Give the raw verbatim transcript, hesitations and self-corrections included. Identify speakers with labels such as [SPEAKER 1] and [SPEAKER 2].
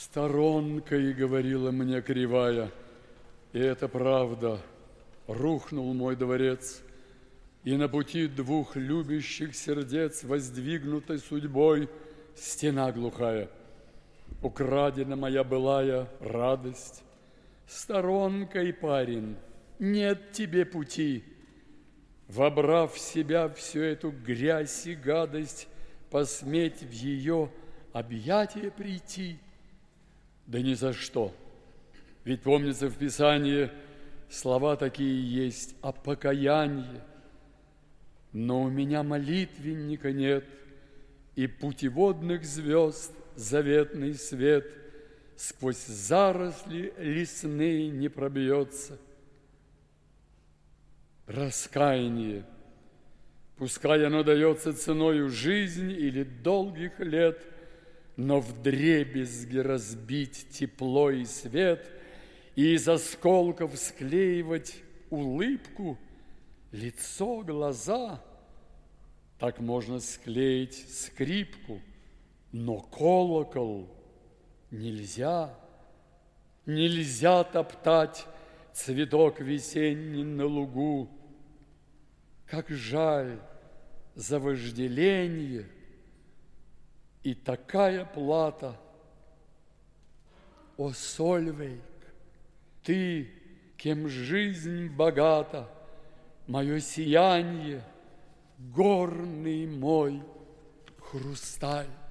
[SPEAKER 1] Сторонкой говорила мне кривая, и это правда, рухнул мой дворец, и на пути двух любящих сердец, воздвигнутой судьбой, стена глухая. Украдена моя былая радость. Сторонкой, парень, нет тебе пути. Вобрав в себя всю эту грязь и гадость, посметь в ее объятия прийти. Да ни за что. Ведь, помнится, в Писании слова такие есть о покаянии. Но у меня молитвенника нет, и путеводных звезд заветный свет сквозь заросли лесные не пробьется. Раскаяние, пускай оно дается ценою жизни или долгих лет, но вдребезги разбить тепло и свет и из осколков склеивать улыбку, лицо, глаза. Так можно склеить скрипку, но колокол нельзя. Нельзя топтать цветок весенний на лугу. Как жаль за вожделение и такая плата. О, Сольвейк, ты, кем жизнь богата, мое сияние, горный мой хрусталь.